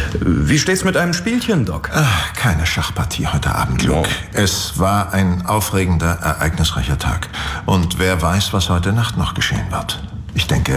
Wie steht's mit einem Spielchen, Doc? Keine Schachpartie heute Abend, Luke. Es war ein aufregender, ereignisreicher Tag. Und wer weiß, was heute Nacht noch geschehen wird. Ich denke,